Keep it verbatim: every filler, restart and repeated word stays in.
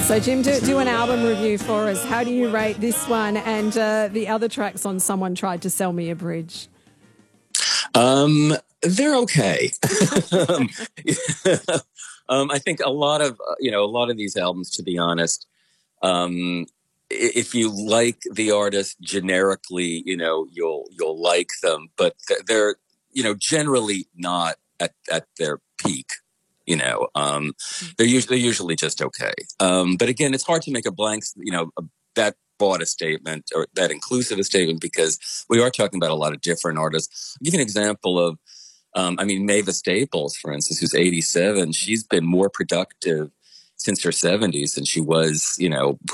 So, Jim, do, do an album review for us. How do you rate this one and uh, the other tracks on Someone Tried to Sell Me a Bridge? Um, they're okay. um, um, I think a lot of, uh, you know, a lot of these albums, to be honest, um, if you like the artist generically, you know, you'll, you'll like them, but they're, you know, generally not at, at their peak. You know, um, they're usually, they're usually just okay. Um, but again, it's hard to make a blank, you know, a, that broad a statement or that inclusive a statement because we are talking about a lot of different artists. I'll give you an example of, um, I mean, Mavis Staples, for instance, who's eighty-seven. She's been more productive since her seventies than she was, you know,